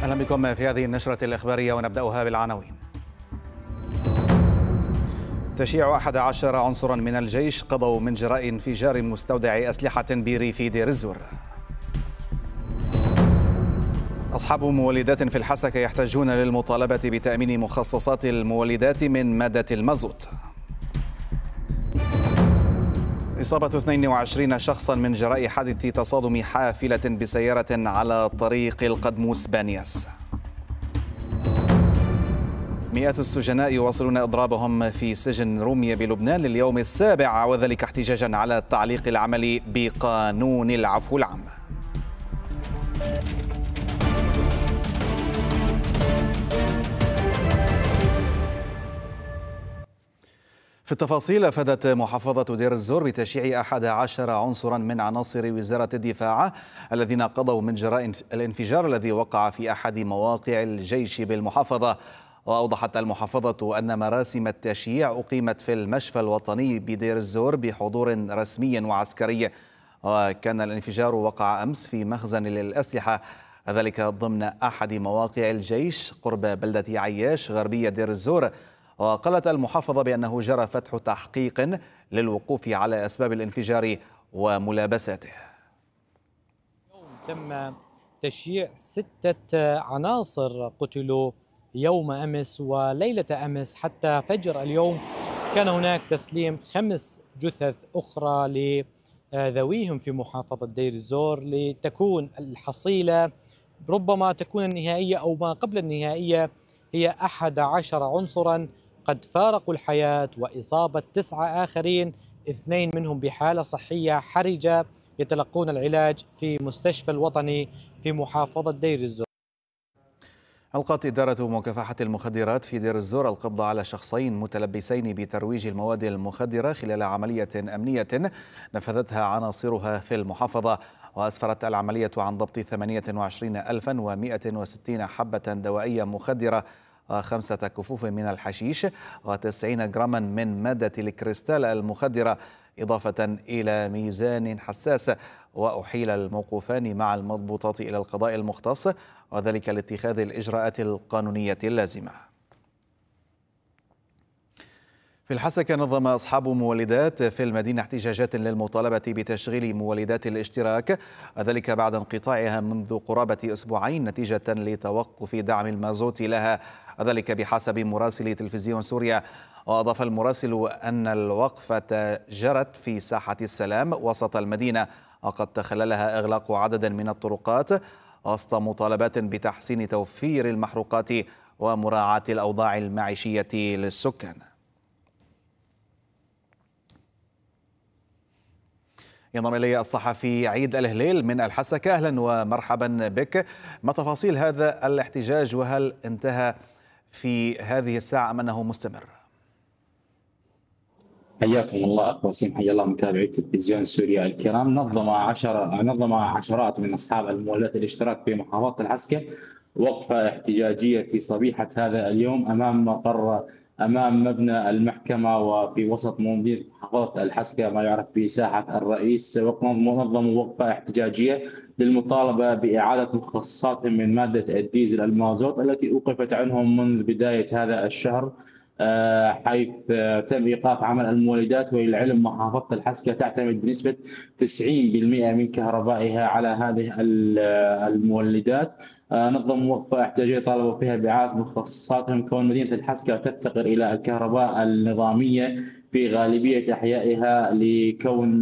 أهلا بكم في هذه النشرة الإخبارية ونبدأها بالعناوين. تشييع 11 عنصرا من الجيش قضوا من جراء انفجار مستودع أسلحة بريف دير الزور. أصحاب مولدات في الحسكة يحتاجون للمطالبة بتأمين مخصصات المولدات من مادة المازوت. إصابة 22 شخصا من جراء حادث تصادم حافلة بسيارة على طريق القدموس بانياس. مئات السجناء يواصلون إضرابهم في سجن رومية بلبنان لليوم السابع، وذلك احتجاجا على تعليق العمل بقانون العفو العام. في التفاصيل، أفادت محافظة دير الزور بتشييع 11 عنصرا من عناصر وزارة الدفاع الذين قضوا من جراء الانفجار الذي وقع في أحد مواقع الجيش بالمحافظة. وأوضحت المحافظة أن مراسم التشييع أقيمت في المشفى الوطني بدير الزور بحضور رسمي وعسكري. وكان الانفجار وقع أمس في مخزن للأسلحة، ذلك ضمن أحد مواقع الجيش قرب بلدة عياش غربية دير الزور. وقالت المحافظة بأنه جرى فتح تحقيق للوقوف على أسباب الانفجار وملابساته. تم تشييع 6 عناصر قتلوا يوم أمس وليلة أمس. حتى فجر اليوم كان هناك تسليم 5 جثث أخرى لذويهم في محافظة دير الزور لتكون الحصيلة ربما تكون النهائية أو ما قبل النهائية هي 11 عنصرا قد فارقوا الحياة، وإصابة 9 آخرين، 2 منهم بحالة صحية حرجة يتلقون العلاج في مستشفى الوطني في محافظة دير الزور. ألقت إدارة مكافحة المخدرات في دير الزور القبض على شخصين متلبسين بترويج المواد المخدرة خلال عملية أمنية نفذتها عناصرها في المحافظة. وأسفرت العملية عن ضبط 28,160 حبة دوائية مخدرة و5 كفوف من الحشيش و90 جراما من مادة الكريستال المخدرة، إضافة إلى ميزان حساس. وأحيل الموقوفان مع المضبوطات إلى القضاء المختص، وذلك لاتخاذ الإجراءات القانونية اللازمة. في الحسكة نظم أصحاب مولدات في المدينة احتجاجات للمطالبة بتشغيل مولدات الاشتراك، وذلك بعد انقطاعها منذ قرابة أسبوعين نتيجة لتوقف دعم المازوت لها، وذلك بحسب مراسل تلفزيون سوريا. وأضاف المراسل أن الوقفة جرت في ساحة السلام وسط المدينة، وقد تخللها إغلاق عدد من الطرقات وسط مطالبات بتحسين توفير المحروقات ومراعاة الأوضاع المعيشية للسكان. ينضم إلي الصحفي عيد الهليل من الحسكة. أهلا ومرحبا بك. ما تفاصيل هذا الاحتجاج، وهل انتهى في هذه الساعة أم أنه مستمر؟ حياكم الله أخ وسيم، حيا الله متابعي تلفزيون سوريا الكرام. نظم عشرات من أصحاب المولدات الاشتراك في محافظة الحسكة وقفة احتجاجية في صبيحة هذا اليوم أمام مبنى المحكمة وفي وسط مدينة محافظة الحسكة ما يعرف بساحة الرئيس. نظموا وقفة احتجاجية للمطالبة بإعادة مخصصاتهم من مادة الديزل المازوت التي أوقفت عنهم منذ بداية هذا الشهر، حيث تم إيقاف عمل المولدات. وللعلم محافظة الحسكة تعتمد بنسبة 90% من كهربائها على هذه المولدات. نظموا وقفة احتجاجية طالبوا فيها بإعادة مخصصاتهم، كون مدينة الحسكة تفتقر إلى الكهرباء النظامية في غالبية أحيائها، لكون